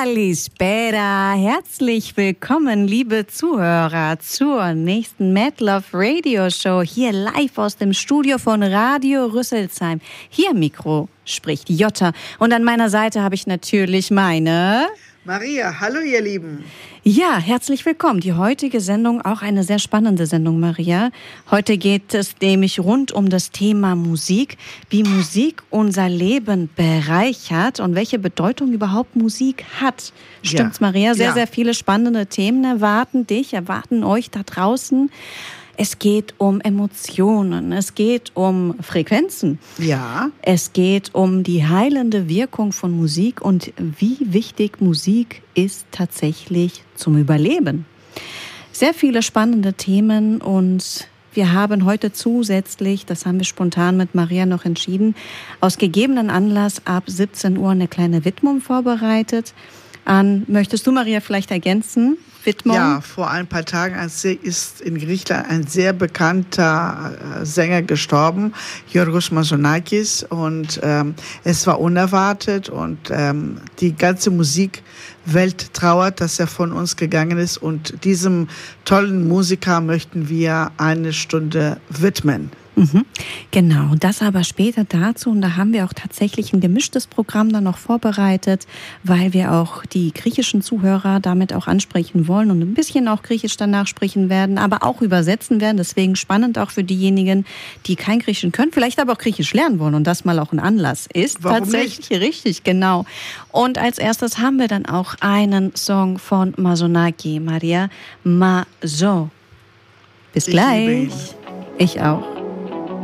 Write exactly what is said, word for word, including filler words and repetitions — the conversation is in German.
Kalispera, herzlich willkommen, liebe Zuhörer, zur nächsten Mad Love Radio Show, hier live aus dem Studio von Radio Rüsselsheim. Hier am Mikro spricht Jutta und an meiner Seite habe ich natürlich meine... Maria, hallo ihr Lieben. Ja, herzlich willkommen. Die heutige Sendung, auch eine sehr spannende Sendung, Maria. Heute geht es nämlich rund um das Thema Musik, wie Musik unser Leben bereichert und welche Bedeutung überhaupt Musik hat. Stimmt's, ja. Maria? Sehr, ja. sehr viele spannende Themen erwarten dich, erwarten euch da draußen. Es geht um Emotionen, es geht um Frequenzen. Ja. Es geht um die heilende Wirkung von Musik und wie wichtig Musik ist tatsächlich zum Überleben. Sehr viele spannende Themen und wir haben heute zusätzlich, das haben wir spontan mit Maria noch entschieden, aus gegebenen Anlass ab siebzehn Uhr eine kleine Widmung vorbereitet. An, möchtest du, Maria, vielleicht ergänzen? Widmung? Ja, vor ein paar Tagen ist in Griechenland ein sehr bekannter Sänger gestorben, Yorgos Mazonakis, und ähm, es war unerwartet und ähm, die ganze Musikwelt trauert, dass er von uns gegangen ist, und diesem tollen Musiker möchten wir eine Stunde widmen. Mhm. Genau, das aber später dazu, und da haben wir auch tatsächlich ein gemischtes Programm dann noch vorbereitet, weil wir auch die griechischen Zuhörer damit auch ansprechen wollen und ein bisschen auch Griechisch danach sprechen werden, aber auch übersetzen werden, deswegen spannend auch für diejenigen, die kein Griechisch können, vielleicht aber auch Griechisch lernen wollen und das mal auch ein Anlass ist. Warum tatsächlich nicht? Richtig, genau. Und als erstes haben wir dann auch einen Song von Mazonaki, Maria Mazo. Bis gleich. Ich liebe ihn. Ich auch.